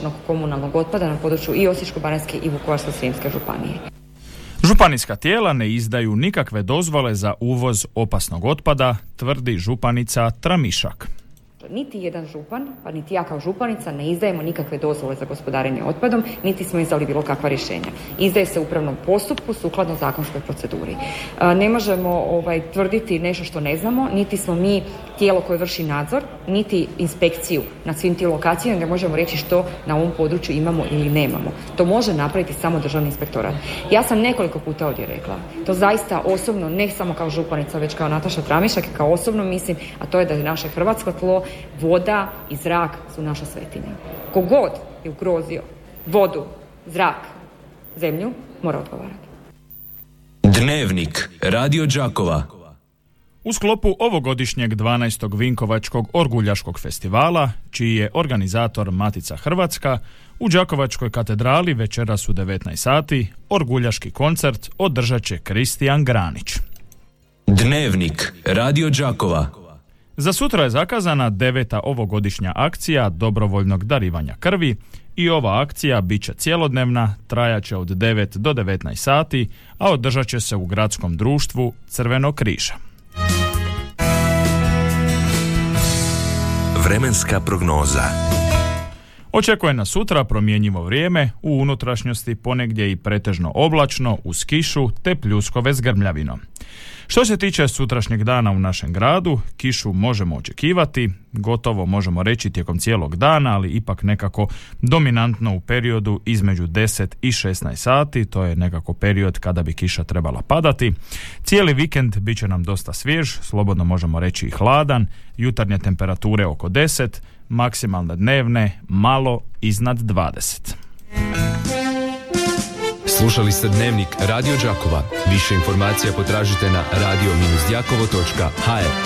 miješanog komunalnog otpada na području i Osječko-baranjske i Vukovarsko-srijemske županije. Županijska tijela ne izdaju nikakve dozvole za uvoz opasnog otpada, tvrdi županica Tramišak. Niti jedan župan, pa niti ja kao županica ne izdajemo nikakve dozvole za gospodarenje otpadom, niti smo izdali bilo kakva rješenja. Izdaje se u upravnom postupku sukladno zakonskoj proceduri. Ne možemo tvrditi nešto što ne znamo, niti smo mi tijelo koje vrši nadzor, niti inspekciju na svim tim lokacijama, ne možemo reći što na ovom području imamo ili nemamo. To može napraviti samo Državni inspektorat. Ja sam nekoliko puta ovdje rekla, to zaista osobno, ne samo kao županica, već kao Nataša Tramišak, kao osobno mislim, a to je da je naše hrvatsko tlo, voda i zrak su naša svetinja. Kogod je ugrozio vodu, zrak, zemlju, mora odgovarati. Dnevnik Radio Đakova. U sklopu ovogodišnjeg 12. Vinkovačkog orguljaškog festivala, čiji je organizator Matica Hrvatska, u Đakovačkoj katedrali večeras u 19 sati orguljaški koncert održat će Kristijan Granić. Dnevnik Radio Đakova. Za sutra je zakazana 9. ovogodišnja akcija dobrovoljnog darivanja krvi i ova akcija bit će cjelodnevna, trajaće od 9 do 19 sati, a održat će se u gradskom društvu Crvenog križa. Vremenska prognoza. Očekuje nas sutra promjenjivo vrijeme, u unutrašnjosti ponegdje i pretežno oblačno, uz kišu te pljuskove s grmljavinom. Što se tiče sutrašnjeg dana u našem gradu, kišu možemo očekivati, gotovo možemo reći tijekom cijelog dana, ali ipak nekako dominantno u periodu između 10 i 16 sati, to je nekako period kada bi kiša trebala padati. Cijeli vikend bit će nam dosta svjež, slobodno možemo reći i hladan, jutarnje temperature oko 10, maksimalne dnevne malo iznad 20. Slušali ste Dnevnik Radio Đakova. Više informacija potražite na radio-đakovo.hr.